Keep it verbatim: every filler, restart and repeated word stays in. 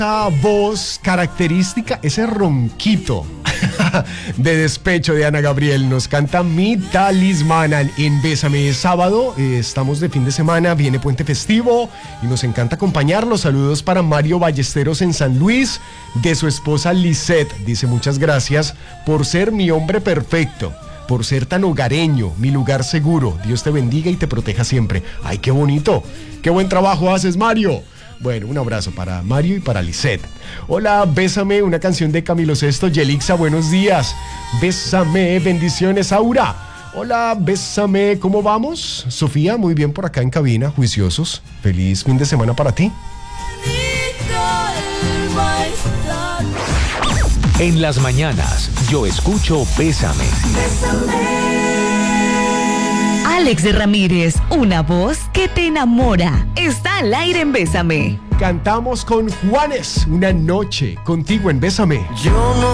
Esa voz característica, ese ronquito de despecho de Ana Gabriel nos canta Mi Talismán en Bésame. Es sábado, eh, estamos de fin de semana, viene puente festivo y nos encanta acompañarlos. Saludos para Mario Ballesteros en San Luis, de su esposa Lisette. Dice: muchas gracias por ser mi hombre perfecto, por ser tan hogareño, mi lugar seguro. Dios te bendiga y te proteja siempre. Ay, qué bonito, qué buen trabajo haces, Mario. Bueno, un abrazo para Mario y para Lisette. Hola, Bésame, una canción de Camilo Sesto. Yelixa, buenos días. Bésame, bendiciones, Aura. Hola, Bésame, ¿cómo vamos? Sofía, muy bien por acá en cabina, juiciosos. Feliz fin de semana para ti. En las mañanas, yo escucho Bésame. Alex Ramírez, una voz que te enamora. Está al aire en Bésame. Cantamos con Juanes, una noche contigo en Bésame. Yo no